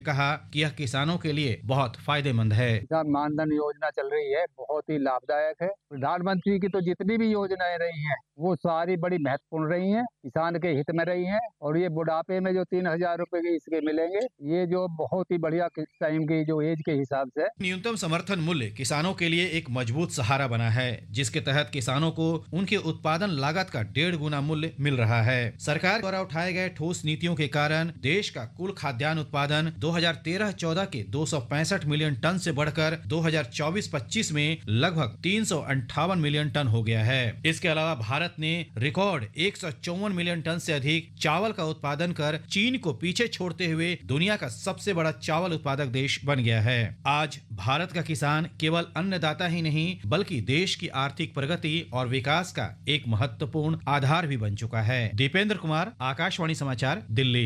कहा कि यह किसानों के लिए बहुत फायदेमंद है। किसान मानधन योजना चल रही है, बहुत ही लाभदायक है। प्रधानमंत्री की तो जितनी भी योजनाएं रही हैं वो सारी बड़ी महत्वपूर्ण रही हैं, किसान के हित में रही हैं। और ये बुढ़ापे में जो 3,000 रुपए के इसके मिलेंगे, ये जो बहुत ही बढ़िया टाइम की जो एज के हिसाब से। न्यूनतम समर्थन मूल्य किसानों के लिए एक मजबूत सहारा बना है, जिसके तहत किसानों को उनके उत्पादन लागत का 1.5 गुना मूल्य मिल रहा है। सरकार द्वारा उठाए गए ठोस नीतियों के कारण देश का कुल खाद्यान्न उत्पादन 2013-14 के 265 मिलियन टन से बढ़कर 2024-25 में लगभग 358 मिलियन टन हो गया है। इसके अलावा भारत ने रिकॉर्ड 154 मिलियन टन से अधिक चावल का उत्पादन कर चीन को पीछे छोड़ते हुए दुनिया का सबसे बड़ा चावल उत्पादक देश बन गया है। आज भारत का किसान केवल अन्नदाता ही नहीं बल्कि देश की आर्थिक प्रगति और विकास का एक महत्वपूर्ण आधार भी बन चुका है। दीपेंद्र कुमार, आकाशवाणी समाचार, दिल्ली।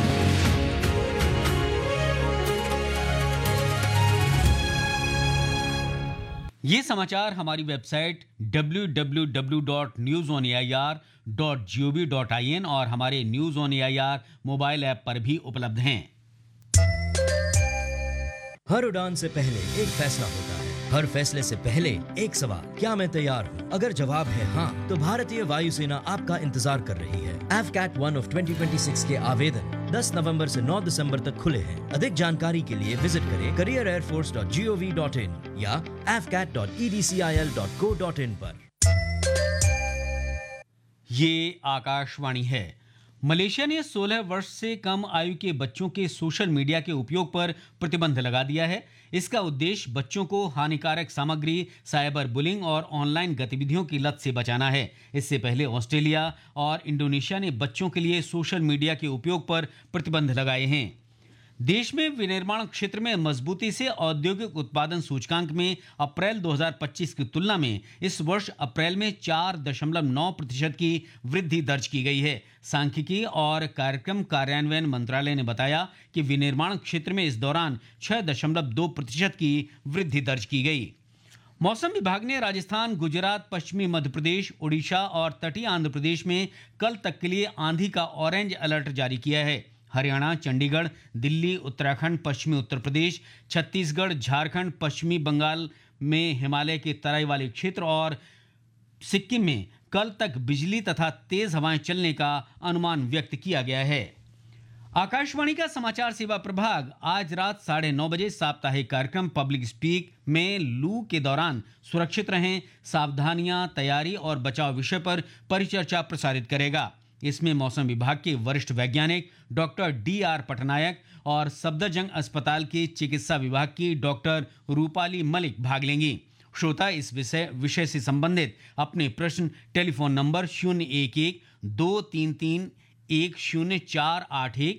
ये समाचार हमारी वेबसाइट www.newsonair.gov.in और हमारे news on AIR mobile app पर भी उपलब्ध हैं। हर उड़ान से पहले एक फैसला होता है, हर फैसले से पहले एक सवाल, क्या मैं तैयार हूँ? अगर जवाब है हाँ, तो भारतीय वायुसेना आपका इंतजार कर रही है। AFCAT 1 of 2026 के आवेदन 10 नवंबर से 9 दिसंबर तक खुले हैं। अधिक जानकारी के लिए विजिट करें careerairforce.gov.in या afcat.edcil.co.in पर। ये आकाशवाणी है। मलेशिया ने 16 वर्ष से कम आयु के बच्चों के सोशल मीडिया के उपयोग पर प्रतिबंध लगा दिया है। इसका उद्देश्य बच्चों को हानिकारक सामग्री, साइबर बुलिंग और ऑनलाइन गतिविधियों की लत से बचाना है। इससे पहले ऑस्ट्रेलिया और इंडोनेशिया ने बच्चों के लिए सोशल मीडिया के उपयोग पर प्रतिबंध लगाए हैं। देश में विनिर्माण क्षेत्र में मजबूती से औद्योगिक उत्पादन सूचकांक में अप्रैल 2025 की तुलना में इस वर्ष अप्रैल में 4.9% की वृद्धि दर्ज की गई है। सांख्यिकी और कार्यक्रम कार्यान्वयन मंत्रालय ने बताया कि विनिर्माण क्षेत्र में इस दौरान 6.2% की वृद्धि दर्ज की गई। मौसम विभाग ने राजस्थान, गुजरात, पश्चिमी मध्य प्रदेश, उड़ीसा और तटीय आंध्र प्रदेश में कल तक के लिए आंधी का ऑरेंज अलर्ट जारी किया है। हरियाणा, चंडीगढ़, दिल्ली, उत्तराखंड, पश्चिमी उत्तर प्रदेश, छत्तीसगढ़, झारखंड, पश्चिमी बंगाल में हिमालय के तराई वाले क्षेत्र और सिक्किम में कल तक बिजली तथा तेज हवाएं चलने का अनुमान व्यक्त किया गया है। आकाशवाणी का समाचार सेवा प्रभाग आज रात 9:30 बजे साप्ताहिक कार्यक्रम पब्लिक स्पीक में लू के दौरान सुरक्षित रहें, सावधानियां, तैयारी और बचाव विषय पर परिचर्चा प्रसारित करेगा। इसमें मौसम विभाग के वरिष्ठ वैज्ञानिक डॉक्टर DR पटनायक और सफदरजंग अस्पताल के चिकित्सा विभाग की डॉक्टर रूपाली मलिक भाग लेंगी। श्रोता इस विषय से संबंधित अपने प्रश्न टेलीफोन नंबर 011-233-10481,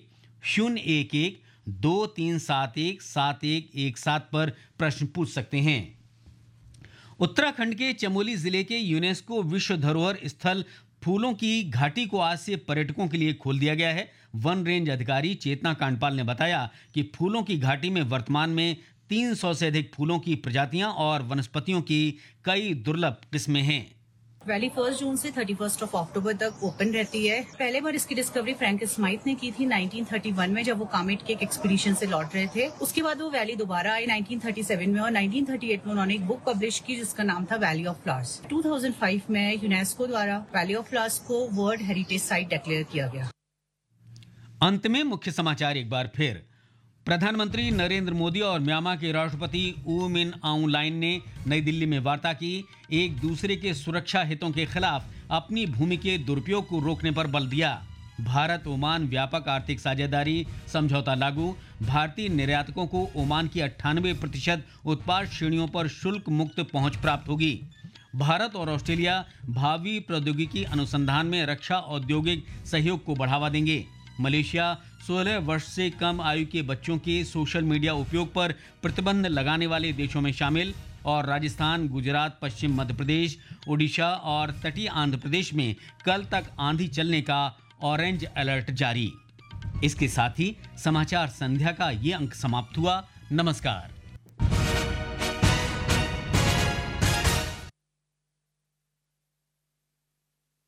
011-2371-7117 पर प्रश्न पूछ सकते हैं। उत्तराखंड के चमोली जिले के यूनेस्को विश्व धरोहर स्थल फूलों की घाटी को आज से पर्यटकों के लिए खोल दिया गया है। वन रेंज अधिकारी चेतना कांडपाल ने बताया कि फूलों की घाटी में वर्तमान में 300 से अधिक फूलों की प्रजातियां और वनस्पतियों की कई दुर्लभ किस्में हैं। वैली 1 जून से 31 अक्टूबर तक ओपन रहती है। पहले बार इसकी डिस्कवरी फ्रैंक स्माइथ ने की थी 1931 में, जब वो कामेट के एक एक्सपीडिशन से लौट रहे थे। उसके बाद वो वैली दोबारा आई 1937 में और 1938 में उन्होंने एक बुक पब्लिश की जिसका नाम था वैली ऑफ फ्लावर्स। 2005 में यूनेस्को द्वारा वैली ऑफ फ्लावर्स को वर्ल्ड हेरिटेज साइट डिक्लेयर किया गया। अंत में मुख्य समाचार एक बार फिर। प्रधानमंत्री नरेंद्र मोदी और म्यांमार के राष्ट्रपति ऊ मिन आउंग लाइन ने नई दिल्ली में वार्ता की। एक दूसरे के सुरक्षा हितों के खिलाफ अपनी भूमि के दुरुपयोग को रोकने पर बल दिया। भारत ओमान व्यापक आर्थिक साझेदारी समझौता लागू। भारतीय निर्यातकों को ओमान की 98% उत्पाद श्रेणियों पर शुल्क मुक्त पहुंच प्राप्त होगी। भारत और ऑस्ट्रेलिया भावी प्रौद्योगिकी अनुसंधान में रक्षा औद्योगिक सहयोग को बढ़ावा देंगे। मलेशिया 16 वर्ष से कम आयु के बच्चों के सोशल मीडिया उपयोग पर प्रतिबंध लगाने वाले देशों में शामिल। और राजस्थान, गुजरात, पश्चिम मध्य प्रदेश, उड़ीसा और तटीय आंध्र प्रदेश में कल तक आंधी चलने का ऑरेंज अलर्ट जारी। इसके साथ ही समाचार संध्या का ये अंक समाप्त हुआ। नमस्कार।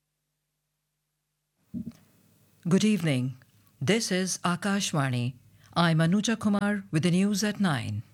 Good evening. This is Akashvani. I'm Anuja Kumar with the news at 9.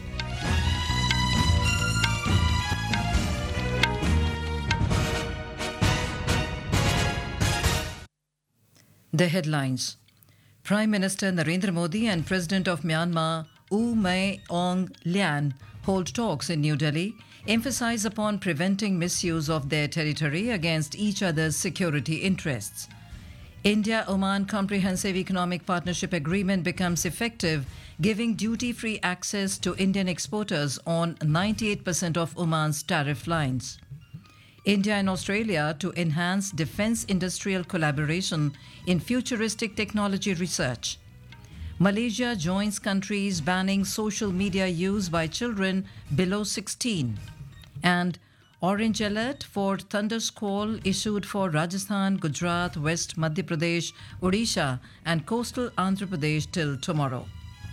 The headlines. Prime Minister Narendra Modi and President of Myanmar U Main Aung Hlaing hold talks in New Delhi, emphasize upon preventing misuse of their territory against each other's security interests. India-Oman Comprehensive Economic Partnership Agreement becomes effective, giving duty-free access to Indian exporters on 98% of Oman's tariff lines. India and Australia to enhance defence industrial collaboration in futuristic technology research. Malaysia joins countries banning social media use by children below 16. And orange alert for thunder squall issued for Rajasthan, Gujarat, West Madhya Pradesh, Odisha and coastal Andhra Pradesh till tomorrow.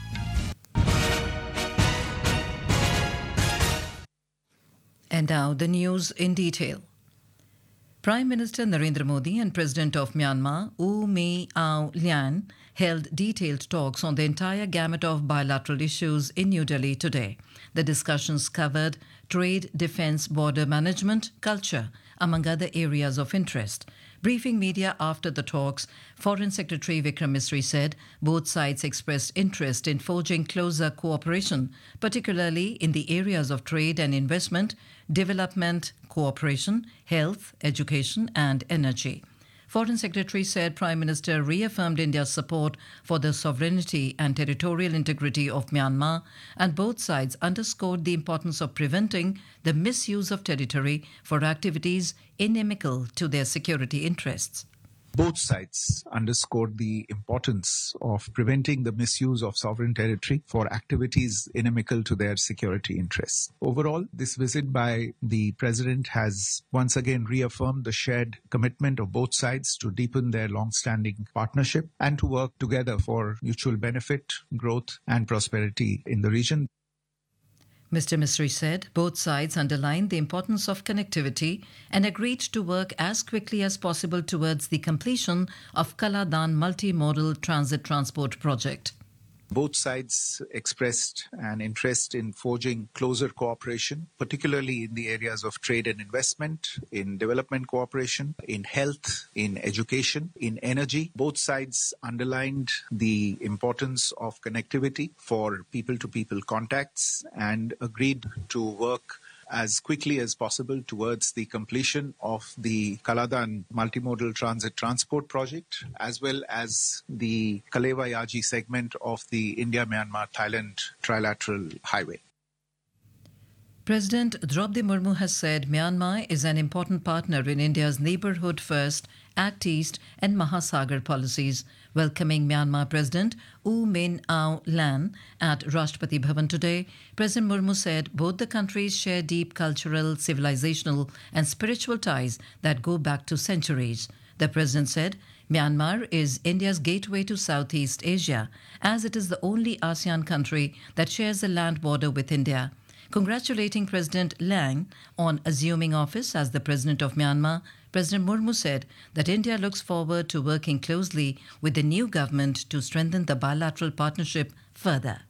And now the news in detail. Prime Minister Narendra Modi and President of Myanmar U Main Aung Hlaing held detailed talks on the entire gamut of bilateral issues in New Delhi today. The discussions covered trade, defence, border management, culture, among other areas of interest. Briefing media after the talks, Foreign Secretary Vikram Misri said both sides expressed interest in forging closer cooperation, particularly in the areas of trade and investment, development, cooperation, health, education and energy. Foreign Secretary said Prime Minister reaffirmed India's support for the sovereignty and territorial integrity of Myanmar, and both sides underscored the importance of preventing the misuse of territory for activities inimical to their security interests. Both sides underscored the importance of preventing the misuse of sovereign territory for activities inimical to their security interests. Overall, this visit by the President has once again reaffirmed the shared commitment of both sides to deepen their long-standing partnership and to work together for mutual benefit, growth and prosperity in the region. Mr. Misri said both sides underlined the importance of connectivity and agreed to work as quickly as possible towards the completion of Kaladan multimodal transit transport project. Both sides expressed an interest in forging closer cooperation, particularly in the areas of trade and investment, in development cooperation, in health, in education, in energy. Both sides underlined the importance of connectivity for people-to-people contacts and agreed to work as quickly as possible towards the completion of the Kaladan multimodal transit transport project, as well as the Kalewa-Yaji segment of the India-Myanmar-Thailand trilateral highway. President Draupadi Murmu has said Myanmar is an important partner in India's Neighbourhood First, Act East and Mahasagar policies. Welcoming Myanmar President U Main Aung Hlaing at Rashtrapati Bhavan today, President Murmu said both the countries share deep cultural, civilizational and spiritual ties that go back to centuries. The President said Myanmar is India's gateway to Southeast Asia, as it is the only ASEAN country that shares a land border with India. Congratulating President Hlaing on assuming office as the President of Myanmar, President Murmu said that India looks forward to working closely with the new government to strengthen the bilateral partnership further.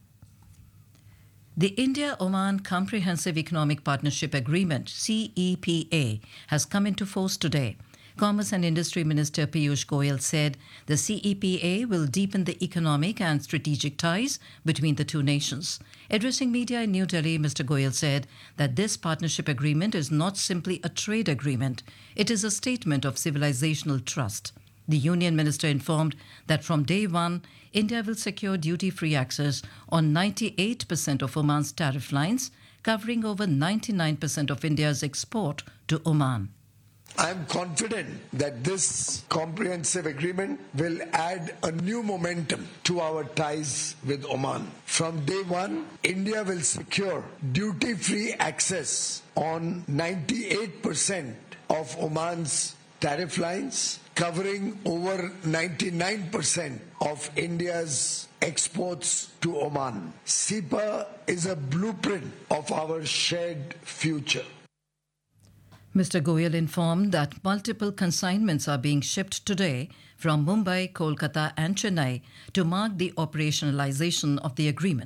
The India-Oman Comprehensive Economic Partnership Agreement, CEPA, has come into force today. Commerce and Industry Minister Piyush Goyal said the CEPA will deepen the economic and strategic ties between the two nations. Addressing media in New Delhi, Mr. Goyal said that this partnership agreement is not simply a trade agreement. It is a statement of civilizational trust. The Union Minister informed that from day one, India will secure duty-free access on 98% of Oman's tariff lines, covering over 99% of India's export to Oman. I am confident that this comprehensive agreement will add a new momentum to our ties with Oman. From day one, India will secure duty-free access on 98% of Oman's tariff lines, covering over 99% of India's exports to Oman. CEPA is a blueprint of our shared future. Mr. Goyal informed that multiple consignments are being shipped today from Mumbai, Kolkata and Chennai to mark the operationalization of the agreement.